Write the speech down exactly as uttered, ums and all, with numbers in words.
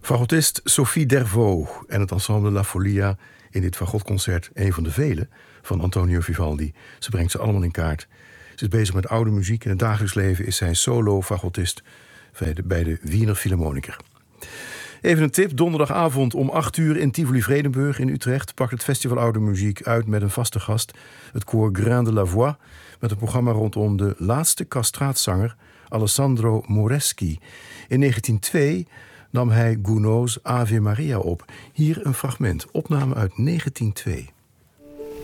Fagotist Sophie Dervaux en het ensemble La Folia in dit fagotconcert, een van de vele van Antonio Vivaldi. Ze brengt ze allemaal in kaart. Ze is bezig met oude muziek. In het dagelijks leven is zij solo-fagotist bij de Wiener Philharmoniker. Even een tip, donderdagavond om acht uur in Tivoli-Vredenburg in Utrecht pakt het Festival Oude Muziek uit met een vaste gast, het koor Grain de la Voix, met een programma rondom de laatste castraatzanger Alessandro Moreschi. In negentien nul twee nam hij Gounod's Ave Maria op. Hier een fragment, opname uit negentien nul twee.